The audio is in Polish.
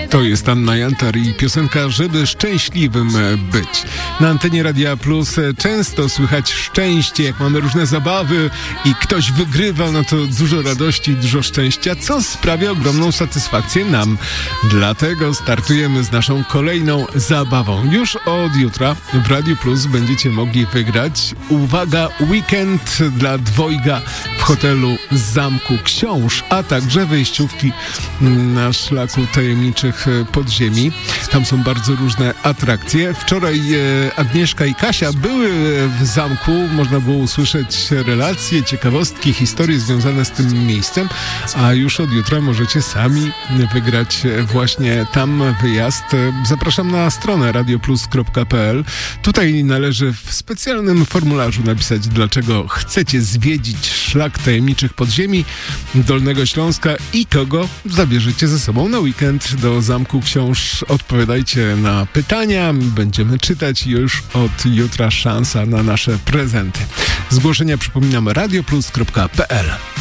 To jest Anna Jantar i piosenka Żeby szczęśliwym być. Na antenie Radia Plus często słychać szczęście, jak mamy różne zabawy i ktoś wygrywa, no to dużo radości i dużo szczęścia, co sprawia ogromną satysfakcję nam. Dlatego startujemy z naszą kolejną zabawą. Już od jutra w Radiu Plus będziecie mogli wygrać, uwaga, weekend dla dwojga w hotelu Zamku Książ, a także wejściówki na szlaku tajemniczych podziemi. Tam są bardzo różne atrakcje. Wczoraj Agnieszka i Kasia były w zamku. Można było usłyszeć relacje, ciekawostki, historie związane z tym miejscem, a już od jutra możecie sami wygrać właśnie tam wyjazd. Zapraszam na stronę radioplus.pl. Tutaj należy w specjalnym formularzu napisać, dlaczego chcecie zwiedzić szlak tajemniczych podziemi Dolnego Śląska i kogo zabierzecie ze sobą na weekend do Zamku Książ. Odpowiadajcie na pytania, będziemy czytać i już od jutra szansa na nasze prezenty. Zgłoszenia przypominam radioplus.pl.